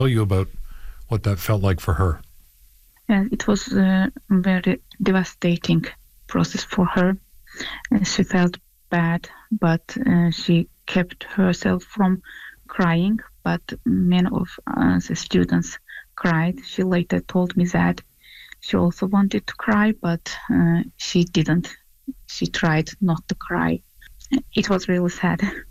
Tell you about what that felt like for her. And it was a very devastating process for her. And she felt bad, but she kept herself from crying. But many of the students cried. She later told me that she also wanted to cry, but she didn't. She tried not to cry. It was really sad.